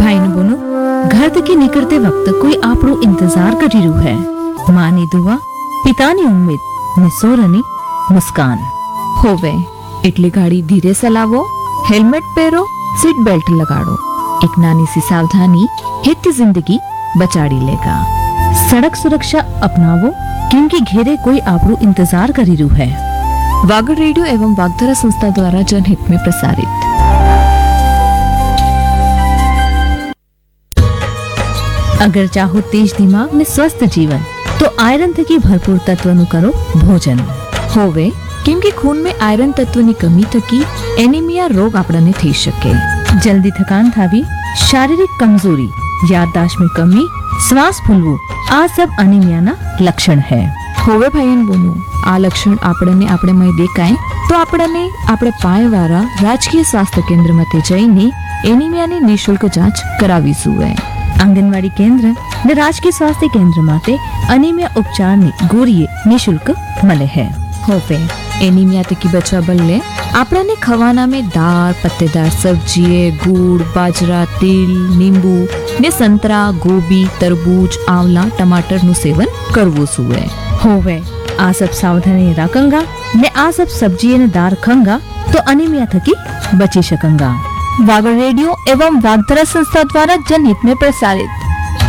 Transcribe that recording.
भाई ने बोनो घर थकी निकलते वक्त कोई आपरो इंतजार करी रह्યું है। मानी दुआ, पितानी उम्मीद ने सोरनी मुस्कान। होवे એટલે ગાડી ધીરે ચલાવો, હેલ્મેટ પહેરો, सीट बेल्ट लगाड़ो। एक नानी सी सावधानी हित जिंदगी बचाड़ी लेगा। सड़क सुरक्षा अपनावो क्योंकि घेरे कोई आपरो इंतजार करी रह्યું है। वागड़ रेडियो एवं वागधरा संस्था द्वारा जनहित में प्रसारित। अगर चाहो तेज दिमाग ने स्वस्थ जीवन तो आयरन थकी भरपूर तत्वनु करो भोजन। होवे કેમ કે ખૂનમાં આયરન તત્વની કમી થકી એનિમિયા રોગ આપણને થઈ શકે। जल्दी थकान थावी, शारीरिक कमजोरी, याददाश्त में कमी, श्वास फूलवो आ सब अनिमिया ना लक्षण है। હોવે ભાઈન બોનું આ લક્ષણ આપણને આપણામાં દેખાય તો આપણને આપણે પાયવાળા રાજકીય સ્વાસ્થ્ય કેન્દ્રમાંથી જઈને એનિમિયાની નિઃશુલ્ક જાંચ કરાવી જોઈએ। आंगनवाड़ी केंद्र ने राजकीय स्वास्थ्य केंद्र माटे अनिमिया उपचार ने गोरीए निःशुल्क मले है। होवे एनीमिया थकी बचवा बदले आपने खवाना में दाल, पत्तेदार सब्जी, गुड़, बाजरा, तिल, नींबू ने संतरा, गोभी, तरबूज, आंवला, टमाटर नु सेवन करवो सुए। होवे आ सब सावधानी राखंगा ने आ सब सब्जी ने दार खंगा तो अनिमिया थकी बची सकंगा। वागड़ रेडियो एवं वागधरा संस्था द्वारा जनहित में प्रसारित।